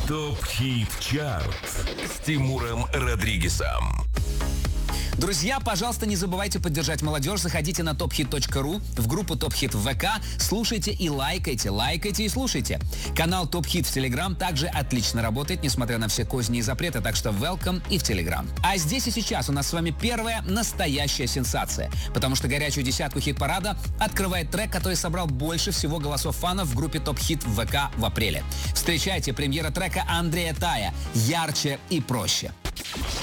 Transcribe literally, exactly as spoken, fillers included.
ТОП-хит чарт с Тимуром Родригезом. Друзья, пожалуйста, не забывайте поддержать молодежь. Заходите на топ хит точка ру, в группу Топ Хит в ВК. Слушайте и лайкайте, лайкайте и слушайте. Канал Топ Хит в Телеграм также отлично работает, несмотря на все козни и запреты, так что welcome и в Телеграм. А здесь и сейчас у нас с вами первая настоящая сенсация, потому что горячую десятку хит-парада открывает трек, который собрал больше всего голосов фанов в группе Топ Хит в ВК в апреле. Встречайте, премьера трека Андрея Тая «Ярче и проще».